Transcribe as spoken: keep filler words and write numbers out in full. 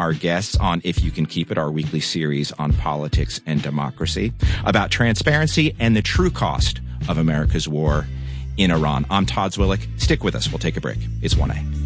our guests on If You Can Keep It, our weekly series on politics and democracy, about transparency and the true cost of America's war in Iran. I'm Todd Zwillich. Stick with us. We'll take a break. It's one A.